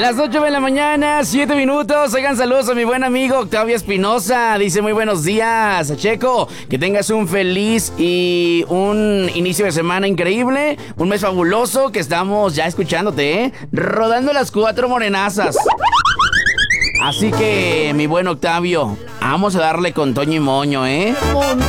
Las 8 de la mañana, 7 minutos. Oigan, saludos a mi buen amigo Octavio Espinosa. Dice muy buenos días, Checo. Que tengas un feliz y un inicio de semana increíble. Un mes fabuloso que estamos ya escuchándote, ¿eh? Rodando las 4 morenazas. Así que, mi buen Octavio, vamos a darle con Toño y Moño, ¿eh?